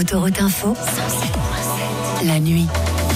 Autoroute Info, la nuit.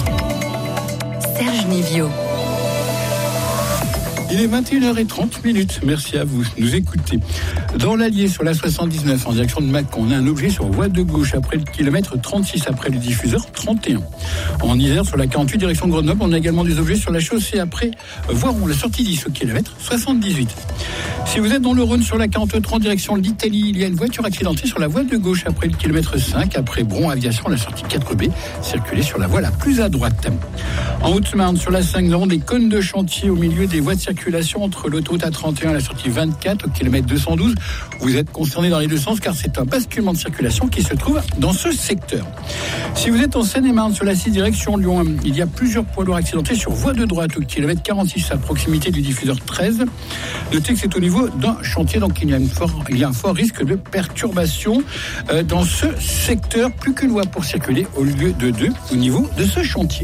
Serge Nivio. Il est 21h30. Merci à vous de nous écouter. Dans l'Allier, sur la 79, en direction de Mâcon, on a un objet sur voie de gauche après le kilomètre 36, après le diffuseur 31. En Isère, sur la 48, direction de Grenoble, on a également des objets sur la chaussée après Voiron, la sortie 10 au kilomètre 78. Si vous êtes dans le Rhône, sur la 43, direction de l'Italie, il y a une voiture accidentée sur la voie de gauche après le kilomètre 5, après Bron Aviation, la sortie 4B, circulez sur la voie la plus à droite. En Haute-Marne, sur la 5, nous avons des cônes de chantier au milieu des voies de circulation entre l'autoroute A31 et la sortie 24 au kilomètre 212. Vous êtes concerné dans les deux sens car c'est un basculement de circulation qui se trouve dans ce secteur. Si vous êtes en Seine-et-Marne, sur la 6 direction Lyon, il y a plusieurs poids lourds accidentés sur voie de droite au kilomètre 46 à proximité du diffuseur 13. Notez que c'est au niveau d'un chantier, donc il y a un fort risque de perturbation dans ce secteur. Plus qu'une voie pour circuler au lieu de deux au niveau de ce chantier.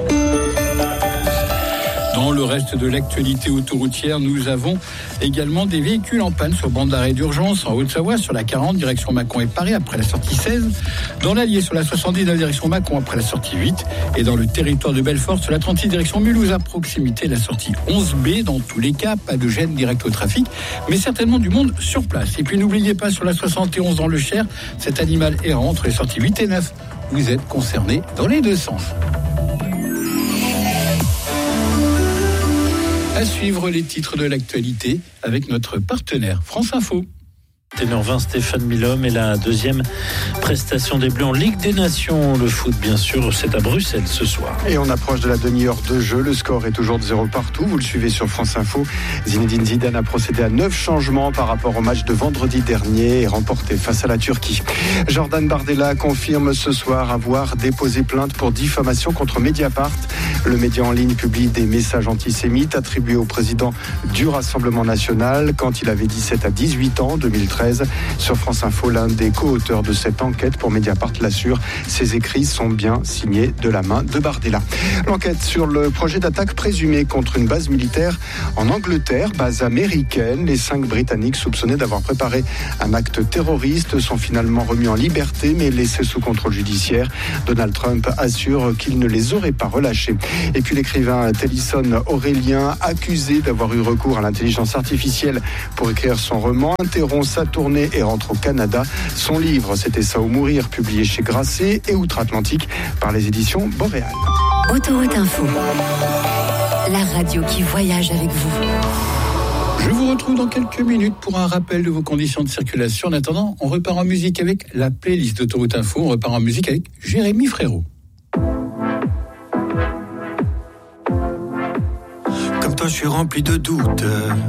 Dans le reste de l'actualité autoroutière, nous avons également des véhicules en panne sur bande d'arrêt d'urgence en Haute-Savoie, sur la 40, direction Mâcon et Paris, après la sortie 16. Dans l'Allier, sur la 70, direction Mâcon, après la sortie 8. Et dans le territoire de Belfort, sur la 36, direction Mulhouse, à proximité, la sortie 11B. Dans tous les cas, pas de gêne directe au trafic, mais certainement du monde sur place. Et puis n'oubliez pas, sur la 71, dans le Cher, cet animal errant entre les sorties 8 et 9. Vous êtes concernés dans les deux sens. À suivre les titres de l'actualité avec notre partenaire France Info. 20 Stéphane Milhomme et la deuxième prestation des Bleus en Ligue des Nations. Le foot, bien sûr, c'est à Bruxelles ce soir. Et on approche de la demi-heure de jeu. Le score est toujours de 0 partout. Vous le suivez sur France Info. Zinedine Zidane a procédé à 9 changements par rapport au match de vendredi dernier et remporté face à la Turquie. Jordan Bardella confirme ce soir avoir déposé plainte pour diffamation contre Mediapart. Le média en ligne publie des messages antisémites attribués au président du Rassemblement national quand il avait 17 à 18 ans, 2013. Sur France Info, l'un des co-auteurs de cette enquête pour Mediapart l'assure, ces écrits sont bien signés de la main de Bardella. L'enquête sur le projet d'attaque présumé contre une base militaire en Angleterre, base américaine. Les 5 Britanniques soupçonnés d'avoir préparé un acte terroriste sont finalement remis en liberté mais laissés sous contrôle judiciaire. Donald Trump assure qu'il ne les aurait pas relâchés. Et puis l'écrivain Tennyson Aurélien, accusé d'avoir eu recours à l'intelligence artificielle pour écrire son roman, interrompt sa tournée et rentre au Canada. Son livre, c'était Ça ou mourir, publié chez Grasset et Outre-Atlantique par les éditions Boréal. Autoroute Info, la radio qui voyage avec vous. Je vous retrouve dans quelques minutes pour un rappel de vos conditions de circulation. En attendant, on repart en musique avec la playlist d'Autoroute Info. On repart en musique avec Jérémy Frérot. Comme toi, je suis rempli de doutes.